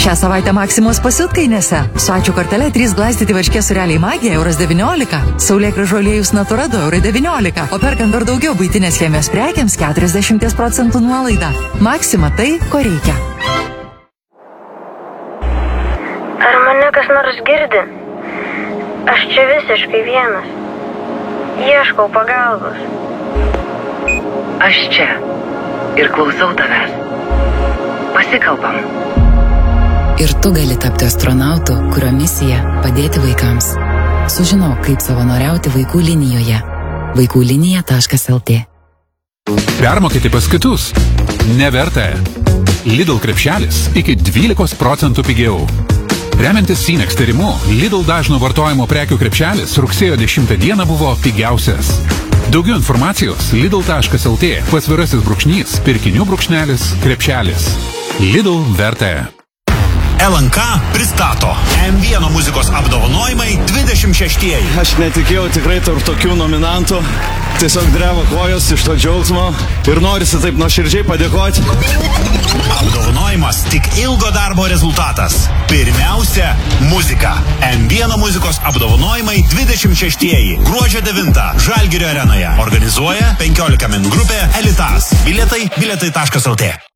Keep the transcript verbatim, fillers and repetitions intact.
Šią savaitę Maksimos pasiutkainėse. Su ačiū kortele trys glaistyti varškės su realiai magija euras devyniolika. Saulėgrąžų aliejus Natura du eurai devyniolika. O perkant dar daugiau buitinės chemijos prekiams keturiasdešimt procentų nuolaida. Maksima tai, ko reikia. Ar mane kas nors girdi? Aš čia visiškai vienas. Ieškau pagalbos. Aš čia ir klausau tavęs. Pasikalbam. Ir tu gali tapti astronautu, kurio misija padėti vaikams. Sužinok, kaip savanoriauti vaikų linijoje. vaikų linija taškas el tė. Permokėti pas kitus? Neverta. Lidl krepšelis iki dvylikos procentų pigiau. Remiantis Sinex tyrimu, Lidl dažno vartojimo prekių krepšelis rugsėjo dešimtą dieną buvo pigiausias. Daugiau informacijos lidl taškas el tė, pasvirasis brūkšnys, pirkinių brūkšnelis, krepšelis. Lidl verta. L N K pristato M vienas muzikos apdovanojimai dvidešimt šeštieji. Aš netikėjau tikrai tarp tokių nominantų. Tiesiog dreba kojos iš to džiaugsmo ir norisi taip nuoširdžiai padėkoti. Apdovanojimas tik ilgo darbo rezultatas. Pirmiausia, muzika. M vienas muzikos apdovanojimai dvidešimt šeštieji. Gruodžio devintą Žalgirio arenoje. Organizuoja penkiolika min grupė Elitas. Bilietai bilietai taškas el tė.